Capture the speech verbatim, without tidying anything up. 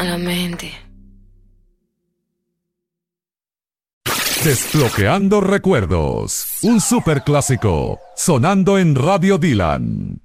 Malamente. Desbloqueando recuerdos. Un superclásico sonando en Radio Dylan.